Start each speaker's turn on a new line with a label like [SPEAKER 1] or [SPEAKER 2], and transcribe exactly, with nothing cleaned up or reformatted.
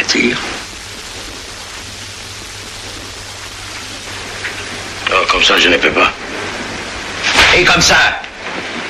[SPEAKER 1] C'est-à-dire?
[SPEAKER 2] Oh, comme ça, je ne peux pas.
[SPEAKER 1] Et comme ça?